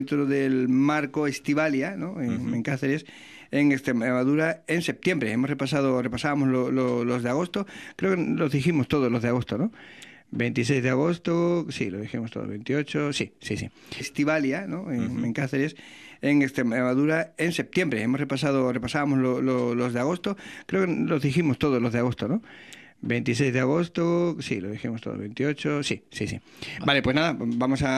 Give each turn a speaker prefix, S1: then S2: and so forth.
S1: dentro del marco Estivalia, ¿no? En Cáceres, en Extremadura, en septiembre. Repasábamos los de agosto, creo que los dijimos todos los de agosto, ¿no? 26 de agosto, sí, lo dijimos todos, 28, sí, sí, sí. Estivalia, ¿no? En Cáceres, en Extremadura, en septiembre. Repasábamos los de agosto, creo que los dijimos todos los de agosto, ¿no? 26 de agosto, sí, lo dijimos todos, 28, sí, sí, sí. Vale, pues nada, vamos a